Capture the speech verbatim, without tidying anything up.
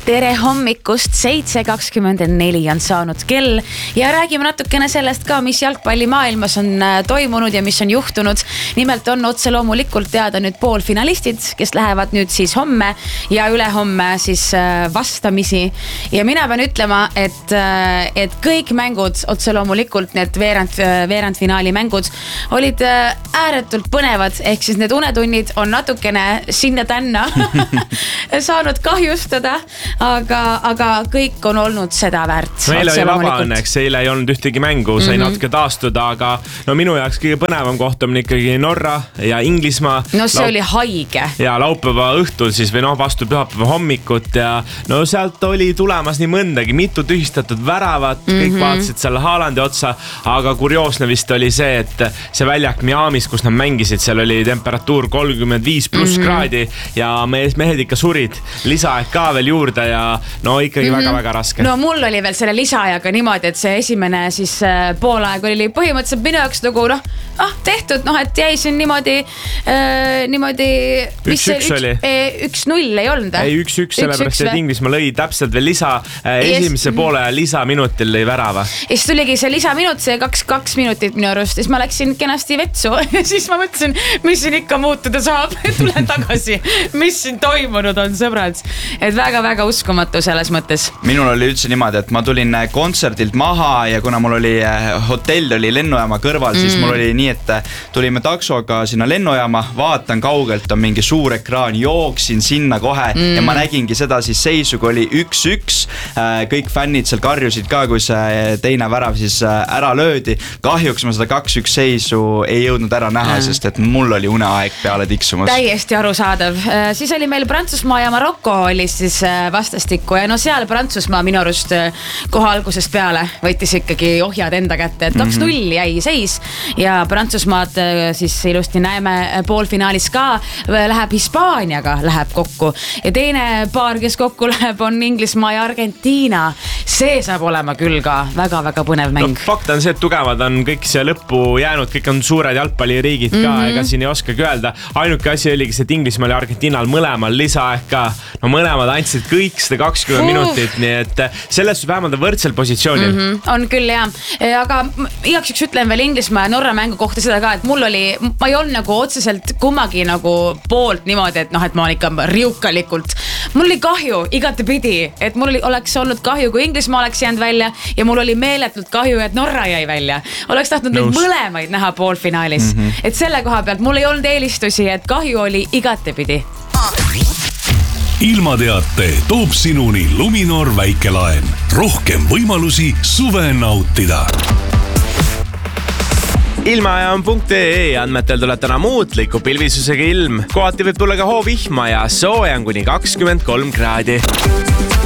tere hommikust, seitse kakskümmend neli on saanud kell ja räägime natukene sellest ka, mis jalgpallimaailmas on toimunud ja mis on juhtunud. Nimelt on otse loomulikult teada nüüd poolfinalistid, kes lähevad nüüd siis homme ja ülehomme siis vastamisi. Ja mina pean ütlema, et, et kõik mängud, otse loomulikult need veerand, veerandfinaali mängud olid ääretult põnevad, ehk siis need unetunnid on natukene sinna tänna saanud kahjustada, aga, aga kõik on olnud seda väärt. Meil oli vaba õnneks, eile ei olnud ühtegi mängu, sai mm-hmm. natuke taastuda, aga no minu jaoks kõige põnevam koht on ikkagi Norra ja Inglismaa. No see Laup... oli haige. Ja laupäeva õhtul siis või noh vastu pühapäeva hommikut ja no sealt oli tulemas nii mõndagi, mitu tühistatud väravat, kõik mm-hmm. vaatasid selle Haalandi otsa, aga kurioosne vist oli see, et see väljak Miamis, kus nad mängisid, seal oli temperatuur kolmkümmend viis pluss mm-hmm. kraadi ja mehed, mehed ikka surid, lisaaeg ka veel juurde ja no ikkagi mm-hmm. väga-väga raske. No mul oli veel selle lisaajaga niimoodi, et see esimene siis äh, poolaeg oli põhimõtteliselt minu jaoks nagu noh, ah, tehtud, noh, et jäi siin niimoodi äh, niimoodi üks, üks oli. üks null ei olnud. Ei, üks, üks, sellepärast, et Inglismaa lõi täpselt veel lisa, äh, esimese yes. poole lisaminutil lõi värava. Ja siis tuligi see lisaminut, see kaks, kaks minutit minu arust, siis ma läksin kenasti vetsu ja siis ma mõtlesin, mis siin ikka muutuda saab, tulen tagasi, mis siin toimunud on, sõbrad. Et väga-väga uskumatu selles mõttes. Minul oli üldse niimoodi, et ma tulin kontserdilt maha ja kuna mul oli hotell oli lennujaama kõrval, siis mm. mul oli nii, et tulime taksoga sinna lennujaama, vaatan kaugelt on mingi suur ekraan, jooksin sinna kohe mm. ja ma nägingi seda siis seisu, kui oli üks üks. Kõik fännid seal karjusid ka, kui see teine värav siis ära löödi. Kahjuks ma seda kaks üks seisu ei jõudnud ära näha, mm. sest et mul oli uneaeg peale tiksumas. Täiesti arusaadav. Siis oli meil Prantsusmaa ja Marokko oli siis vastastikku ja no seal Prantsusmaa minu arust koha algusest peale võttis ikkagi ohjad enda kätte, et kaks null jäi seis ja Prantsusmaad siis ilusti näeme poolfinaalis ka läheb Hispaaniaga läheb kokku ja teine paar, kes kokku läheb on Inglismaa ja Argentiina. See saab olema küll ka väga-väga põnev mäng. No, fakt on see, et tugevad on kõik see lõppu jäänud, kõik on suured jalgpalliriigid ka, mm-hmm. ega siin ei oskagi öelda. Ainuke asi oligi see, et Inglismaal ja Argentiinal mõlemal lisaaeg ka. No mõlemad andsid kõik seda kakskümmend uh. minutit, nii et selles vähemalt on võrdsel positsioonil. Mm-hmm. On küll, jah. Aga igaks üks ütlen veel Inglismaa ja Norra mängu kohta seda ka, et mul oli, ma ei olnud nagu otseselt kummagi nagu poolt niimoodi, et noh, et ma olen ikka riukalikult. Mul oli kahju igatepidi, et mul oli, oleks olnud kahju, kui Inglismaa oleks jäänud välja ja mul oli meeletult kahju, et Norra jäi välja. Oleks tahtnud neid mõlemaid näha poolfinaalis. Mm-hmm. Et selle koha pealt mul ei olnud eelistusi, et kahju oli igatepidi. Ilmateate toob sinuni Luminor väikelaen. Rohkem võimalusi suve nautida. Ilmaaja on punkt ee andmetel tuleb täna muutliku pilvisusega ilm. Kohati võib tulla ka hoovihma ja sooja on kuni kakskümmend kolm kraadi.